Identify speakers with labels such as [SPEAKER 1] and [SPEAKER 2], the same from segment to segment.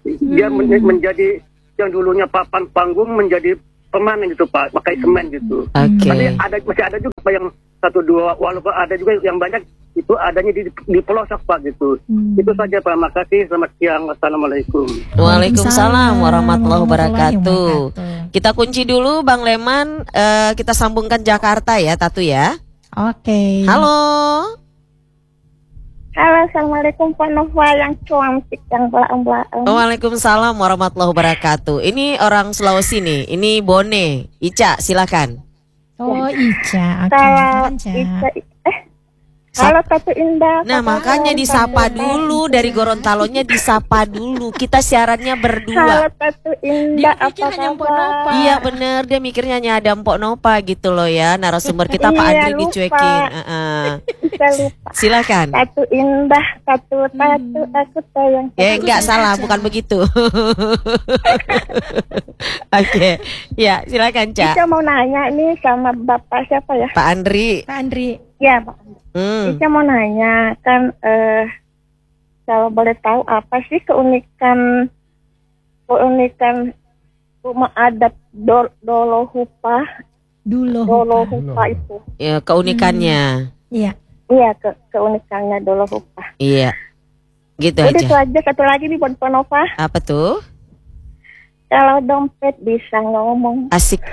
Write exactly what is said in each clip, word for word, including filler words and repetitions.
[SPEAKER 1] Dia hmm. men- menjadi yang dulunya papan panggung menjadi permanen gitu Pak, pakai semen gitu.
[SPEAKER 2] Oke.
[SPEAKER 1] Okay. Tapi ada masih ada juga Pak yang satu dua, walaupun ada juga yang banyak itu adanya di, di pelosok Pak gitu. Hmm. Itu saja Pak. Makasih. Selamat siang. Wassalamualaikum.
[SPEAKER 2] Waalaikumsalam warahmatullahi wabarakatuh. Kita kunci dulu Bang Leman. Uh, kita sambungkan Jakarta ya, Tatu ya.
[SPEAKER 3] Oke. Okay.
[SPEAKER 2] Halo.
[SPEAKER 4] Halo, assalamualaikum Pak Nova yang cantik, yang belang-belang.
[SPEAKER 2] Waalaikumsalam warahmatullahi wabarakatuh. Ini orang Sulawesi nih. Ini Bone. Ica, silakan.
[SPEAKER 3] Oh Ica, oke.
[SPEAKER 4] Okay. Ica, eh, halo Tatu Indah.
[SPEAKER 2] Nah makanya disapa dulu dari Gorontalonya, disapa dulu. Kita siarannya berdua.
[SPEAKER 4] Halo Tatu Indah.
[SPEAKER 3] Dia mikir hanya Mpok Nova.
[SPEAKER 2] Iya bener, dia mikirnya hanya ada Mpok Nova gitu loh ya. Narasumber kita Pak Andri dicuekin. Uh-uh.
[SPEAKER 4] Lupa.
[SPEAKER 2] Silakan.
[SPEAKER 4] Tatu Indah, Tatu Tatu
[SPEAKER 3] hmm.
[SPEAKER 4] aku sayang.
[SPEAKER 2] Ya enggak salah, bukan begitu. Oke, ya silakan Ca.
[SPEAKER 4] Ica mau nanya nih sama Bapak siapa ya?
[SPEAKER 2] Pak Andri.
[SPEAKER 3] Pak Andri.
[SPEAKER 4] Ya Pak.
[SPEAKER 2] Hmm.
[SPEAKER 4] Ica mau nanya kan, eh, kalau boleh tahu apa sih keunikan keunikan rumah adat Dol, Dolohupa? Dolohupa itu.
[SPEAKER 2] Ya keunikannya.
[SPEAKER 3] Iya.
[SPEAKER 4] Hmm. Iya ke keunikannya Dolohupa.
[SPEAKER 2] Iya. Gitu
[SPEAKER 4] Jadi
[SPEAKER 2] aja.
[SPEAKER 4] itu aja. Satu lagi nih buat Pak Nova.
[SPEAKER 2] Apa tuh?
[SPEAKER 4] Kalau dompet bisa ngomong.
[SPEAKER 2] Asik.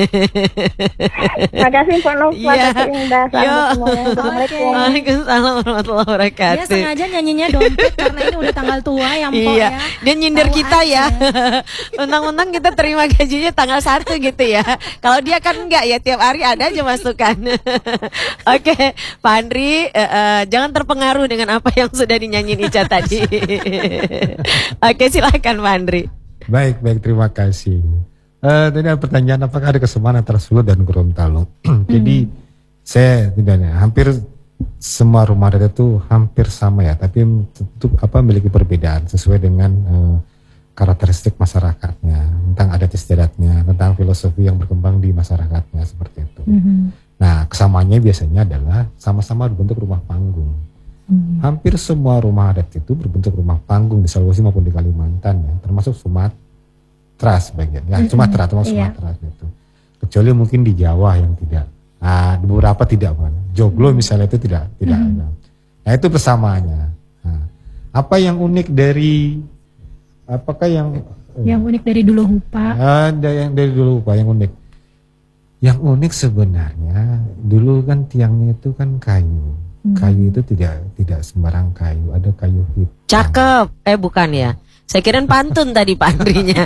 [SPEAKER 4] Makasih Pak Nova.
[SPEAKER 2] Iya.
[SPEAKER 4] Tatu Indah. Assalamualaikum.
[SPEAKER 2] Waalaikumsalam warahmatullahi wabarakatuh.
[SPEAKER 3] Dia sengaja nyanyinya dompet karena ini udah tanggal tua ya Mpok
[SPEAKER 2] iya.
[SPEAKER 3] ya.
[SPEAKER 2] Dia nyindir
[SPEAKER 3] Tahu
[SPEAKER 2] kita
[SPEAKER 3] aja.
[SPEAKER 2] ya. Undang-undang kita terima gajinya tanggal satu gitu ya. Kalau dia kan enggak ya, tiap hari ada aja masukan. Oke, Pak Andri, uh, uh, jangan terpengaruh dengan apa yang sudah dinyanyiin Ica tadi. Oke, silakan Pak Andri.
[SPEAKER 5] Baik, baik, terima kasih. Uh, tadi ada pertanyaan, apakah ada kesamaan antara Solo dan Gorontalo? Jadi hmm. saya tidak, hampir semua rumah adat itu hampir sama ya, tapi tentu apa memiliki perbedaan sesuai dengan uh, karakteristik masyarakatnya, tentang adat istiadatnya, tentang filosofi yang berkembang di masyarakatnya seperti itu. Hmm. Nah, kesamaannya biasanya adalah sama-sama berbentuk rumah panggung. Hmm. Hampir semua rumah adat itu berbentuk rumah panggung di Sulawesi maupun di Kalimantan ya, termasuk Sumatera sebagian. Ya, hmm. Sumatera termasuk yeah. Sumatera gitu. Kecuali mungkin di Jawa yang tidak. Nah, di beberapa tidak kan. Joglo misalnya itu tidak tidak hmm. ada. Nah, itu persamaannya. Nah, apa yang unik dari apakah yang
[SPEAKER 3] yang unik dari Dolohupa?
[SPEAKER 5] Ada yang dari Dolohupa yang unik. Yang unik sebenarnya dulu kan tiangnya itu kan kayu. Kayu itu tidak tidak sembarang kayu, ada kayu hitam.
[SPEAKER 2] Cakep, eh bukan ya? Saya kirain pantun tadi Pak Andrinya.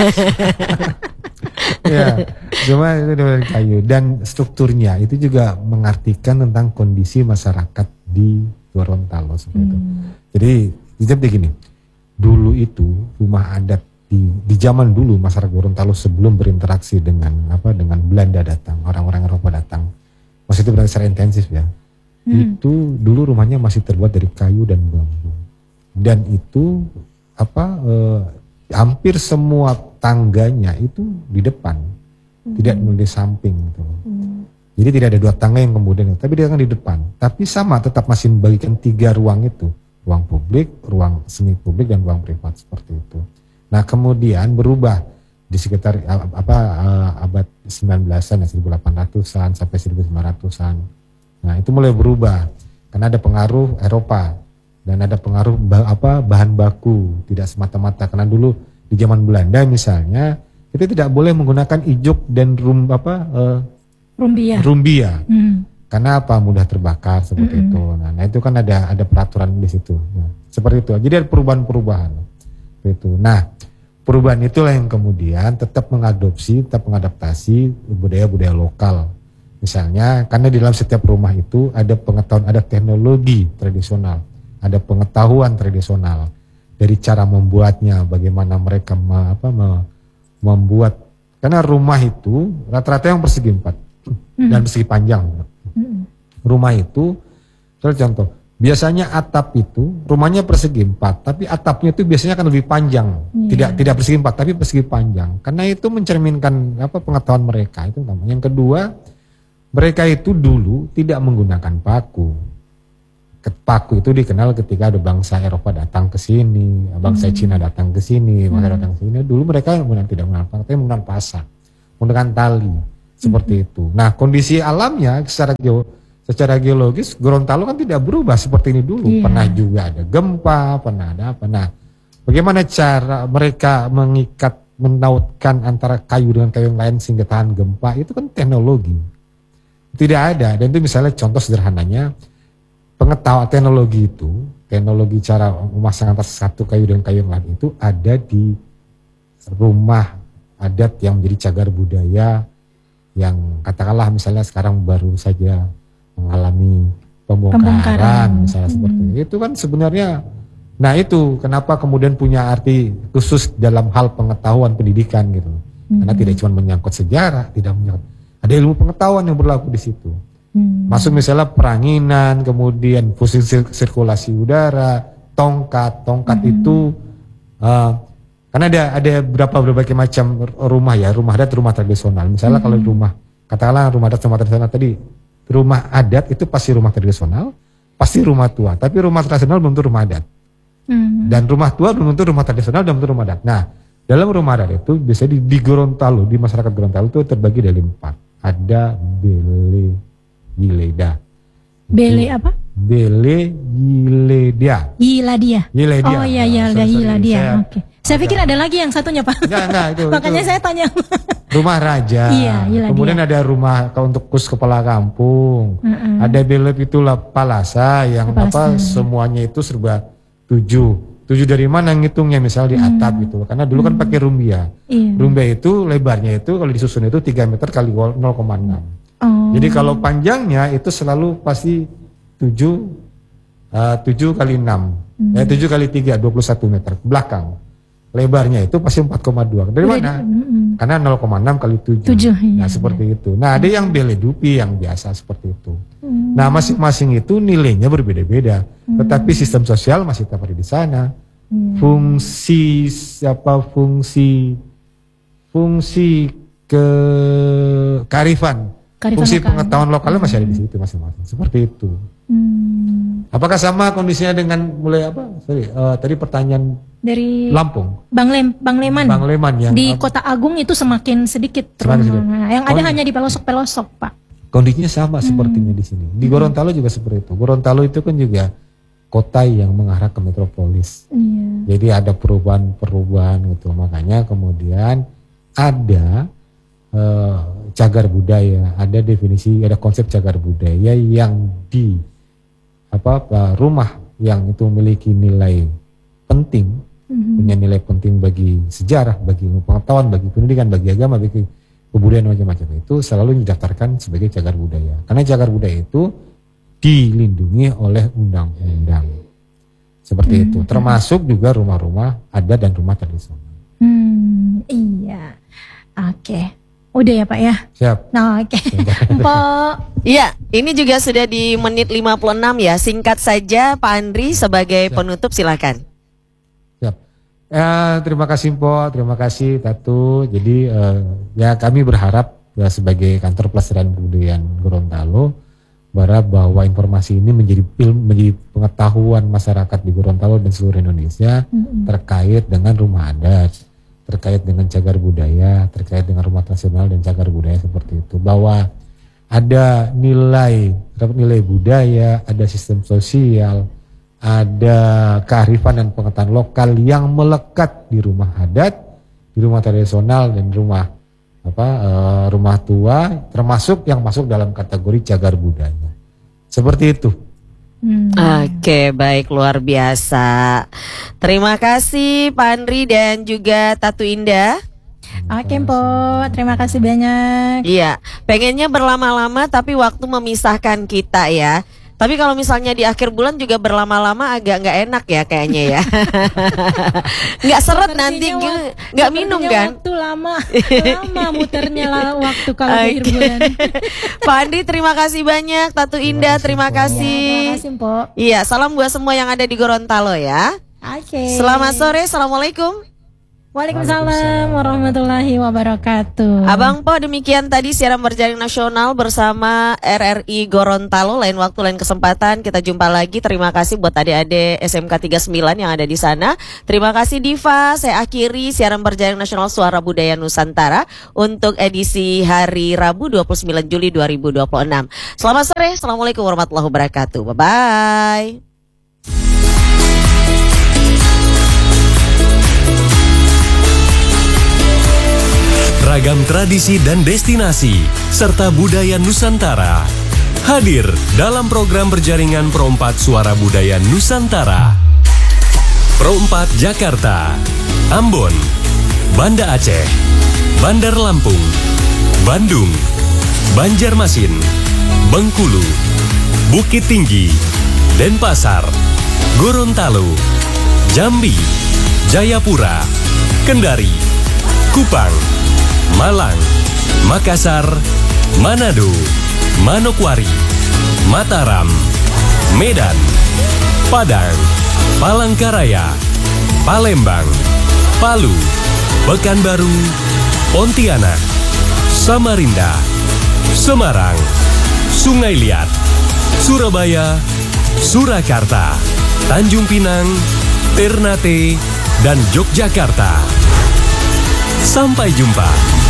[SPEAKER 5] Ya, cuma itu dari kayu dan strukturnya itu juga mengartikan tentang kondisi masyarakat di Gorontalo seperti hmm. itu. Jadi jadi gini, dulu itu rumah adat di di zaman dulu masyarakat Gorontalo sebelum berinteraksi dengan apa dengan Belanda datang, orang-orang Eropa datang, maksudnya berarti secara intensif ya. Hmm. Itu dulu rumahnya masih terbuat dari kayu dan bambu, dan itu apa eh, hampir semua tangganya itu di depan, hmm. tidak di samping gitu. Hmm. Jadi tidak ada dua tangga yang kemudian, tapi dia kan di depan. Tapi sama tetap masih membagikan tiga ruang itu, ruang publik, ruang semi publik dan ruang privat seperti itu. Nah kemudian berubah di sekitar apa abad sembilan belasan ya, seribu delapan ratusan sampai seribu sembilan ratusan. Nah itu mulai berubah karena ada pengaruh Eropa dan ada pengaruh bah, apa bahan baku, tidak semata-mata karena dulu di zaman Belanda misalnya kita tidak boleh menggunakan ijuk dan rum apa uh,
[SPEAKER 3] rumbia,
[SPEAKER 5] rumbia.
[SPEAKER 3] Hmm.
[SPEAKER 5] Karena apa mudah terbakar seperti hmm. itu. Nah, nah itu kan ada ada peraturan di situ. Nah, seperti itu. Jadi ada perubahan-perubahan itu. Nah perubahan itulah yang kemudian tetap mengadopsi, tetap mengadaptasi budaya-budaya lokal. Misalnya, karena di dalam setiap rumah itu ada pengetahuan, ada teknologi tradisional, ada pengetahuan tradisional dari cara membuatnya, bagaimana mereka me, apa, me, membuat. Karena rumah itu rata-rata yang persegi empat hmm. dan persegi panjang. Hmm. Rumah itu, contoh, biasanya atap itu rumahnya persegi empat, tapi atapnya itu biasanya akan lebih panjang, yeah. tidak tidak persegi empat, tapi persegi panjang. Karena itu mencerminkan apa pengetahuan mereka itu namanya. Yang kedua, mereka itu dulu tidak menggunakan paku. Paku itu dikenal ketika ada bangsa Eropa datang ke sini, bangsa hmm. Cina datang ke sini, bangsa hmm. datang ke sini. Dulu mereka menggunakan tidak menggunakan paku, tapi menggunakan pasak, menggunakan tali, seperti hmm. itu. Nah, kondisi alamnya secara geo, secara geologis Gorontalo kan tidak berubah seperti ini dulu. Yeah. Pernah juga ada gempa, pernah ada apa. Nah, bagaimana cara mereka mengikat, menautkan antara kayu dengan kayu yang lain sehingga tahan gempa? Itu kan teknologi. Tidak ada. Dan itu misalnya contoh sederhananya, pengetahuan teknologi itu, teknologi cara memasang antara satu kayu dengan kayu yang lain itu ada di rumah adat yang menjadi cagar budaya yang katakanlah misalnya sekarang baru saja mengalami pembongkaran, pembongkaran. misalnya hmm. seperti itu. Itu kan sebenarnya, nah itu kenapa kemudian punya arti khusus dalam hal pengetahuan pendidikan gitu. Hmm. Karena tidak cuma menyangkut sejarah, tidak menyangkut, ada ilmu pengetahuan yang berlaku di situ. Hmm. Masuk misalnya peranginan, kemudian fungsi sirkulasi udara, tongkat, tongkat hmm. itu uh, karena ada ada berapa berbagai macam rumah ya, rumah adat, rumah tradisional. Misalnya hmm. kalau rumah, katakanlah rumah adat, rumah tradisional tadi, rumah adat itu pasti rumah tradisional, pasti rumah tua. Tapi rumah tradisional belum tentu rumah adat, hmm. dan rumah tua belum tentu rumah tradisional, belum tentu rumah adat. Nah, dalam rumah adat itu biasanya di, di Gorontalo, di masyarakat Gorontalo itu terbagi dari empat. Ada bele Yileda.
[SPEAKER 3] Bele apa?
[SPEAKER 5] Bele Yileda.
[SPEAKER 3] Yiladia.
[SPEAKER 5] Yiladia.
[SPEAKER 3] Oh iya iya ada Yiladia. Oke. Okay. Saya pikir ada lagi yang satunya Pak.
[SPEAKER 5] Enggak enggak itu.
[SPEAKER 3] Makanya
[SPEAKER 5] itu.
[SPEAKER 3] saya tanya.
[SPEAKER 5] Rumah raja.
[SPEAKER 3] Iya, Yiladia.
[SPEAKER 5] Kemudian ada rumah untuk kus kepala kampung. Uh-uh. Ada belep itu palasa yang palasa. Apa semuanya itu serba tujuh. Tujuh dari mana ngitungnya misalnya di atap hmm. gitu. Karena dulu kan pakai rumbia. Iya. Rumbia itu lebarnya itu kalau disusun itu tiga meter kali nol koma enam. Oh. Jadi kalau panjangnya itu selalu pasti tujuh, uh, tujuh kali enam, hmm. eh, tujuh kali tiga, dua puluh satu meter belakang. Lebarnya itu pasti empat koma dua. Dari Udah, mana? Mm, Karena nol koma enam kali tujuh. tujuh nah iya, seperti iya. itu. Nah ada yang beledupi yang biasa seperti itu. Hmm. Nah masing-masing itu nilainya berbeda-beda. Hmm. Tetapi sistem sosial masih tetap ada di sana. Hmm. Fungsi apa fungsi fungsi ke kearifan. Fungsi lokal. Pengetahuan lokalnya masih ada di situ masing-masing. Seperti itu. Hmm. Apakah sama kondisinya dengan mulai apa? Sorry, uh, tadi pertanyaan
[SPEAKER 3] dari
[SPEAKER 5] Lampung.
[SPEAKER 3] Bang Lem, Bang Leman.
[SPEAKER 5] Bang Leman yang
[SPEAKER 3] di Kota Agung itu semakin sedikit. Semakin sedikit. Nah, yang ada Kondi- hanya di pelosok-pelosok, Pak.
[SPEAKER 5] Kondisinya sama hmm. sepertinya di sini. Di Gorontalo juga seperti itu. Gorontalo itu kan juga kota yang mengarah ke metropolis. Yeah. Jadi ada perubahan-perubahan gitu. Makanya kemudian ada Uh, cagar budaya, ada definisi, ada konsep cagar budaya yang di apa, apa rumah yang itu memiliki nilai penting, mm-hmm. punya nilai penting bagi sejarah, bagi pengetahuan, bagi pendidikan, bagi agama, bagi kebudayaan macam-macam itu selalu didaftarkan sebagai cagar budaya. Karena cagar budaya itu dilindungi oleh undang-undang. Seperti mm-hmm. itu, termasuk juga rumah-rumah adat dan rumah tradisional.
[SPEAKER 3] Hmm, iya, oke. Okay. Udah ya Pak ya?
[SPEAKER 5] Siap.
[SPEAKER 3] Nah oke. Okay. Pak.
[SPEAKER 2] Iya, ini juga sudah di menit lima puluh enam ya. Singkat saja Pak Andri sebagai Siap. Penutup silakan.
[SPEAKER 5] Siap. Ya, terima kasih Mpo, terima kasih Tatu. Jadi uh, ya kami berharap ya, sebagai kantor pelestarian kebudayaan Gorontalo berharap bahwa informasi ini menjadi ilmu, menjadi pengetahuan masyarakat di Gorontalo dan seluruh Indonesia mm-hmm. terkait dengan rumah adat, terkait dengan cagar budaya, terkait dengan rumah tradisional dan cagar budaya seperti itu. Bahwa ada nilai, nilai budaya, ada sistem sosial, ada kearifan dan pengetahuan lokal yang melekat di rumah adat, di rumah tradisional dan rumah apa uh, rumah tua, termasuk yang masuk dalam kategori cagar budaya. Seperti itu.
[SPEAKER 2] Hmm. Oke, baik, luar biasa. Terima kasih Pak Andri dan juga Tatu Indah.
[SPEAKER 3] Oke Mpo, terima kasih banyak.
[SPEAKER 2] Iya, pengennya berlama-lama tapi waktu memisahkan kita ya. Tapi kalau misalnya di akhir bulan juga berlama-lama agak nggak enak ya kayaknya ya. Nggak seret nanti, nggak minum kan?
[SPEAKER 3] Waktu lama, lama muternya lah waktu kalau okay. di akhir bulan.
[SPEAKER 2] Pak Andri terima kasih banyak, Tatu Indah terima kasih.
[SPEAKER 3] Ya, terima kasih Mpo.
[SPEAKER 2] Iya, salam buat semua yang ada di Gorontalo ya.
[SPEAKER 3] Oke. Okay.
[SPEAKER 2] Selamat sore, assalamualaikum.
[SPEAKER 3] Waalaikumsalam warahmatullahi wabarakatuh.
[SPEAKER 2] Abang Po, demikian tadi siaran berjaring nasional bersama R R I Gorontalo. Lain waktu, lain kesempatan kita jumpa lagi. Terima kasih buat adik-adik S M K tiga puluh sembilan yang ada di sana. Terima kasih Diva. Saya akhiri siaran berjaring nasional Suara Budaya Nusantara untuk edisi hari Rabu dua puluh sembilan Juli dua ribu dua puluh enam. Selamat sore. Assalamualaikum warahmatullahi wabarakatuh. Bye-bye.
[SPEAKER 6] Ragam tradisi dan destinasi serta budaya Nusantara hadir dalam program berjaringan Pro empat Suara Budaya Nusantara. Pro empat Jakarta, Ambon, Banda Aceh, Bandar Lampung, Bandung, Banjarmasin, Bengkulu, Bukit Tinggi, Denpasar, Gorontalo, Jambi, Jayapura, Kendari, Kupang, Malang, Makassar, Manado, Manokwari, Mataram, Medan, Padang, Palangkaraya, Palembang, Palu, Pekanbaru, Pontianak, Samarinda, Semarang, Sungai Liat, Surabaya, Surakarta, Tanjung Pinang, Ternate, dan Yogyakarta. Sampai jumpa.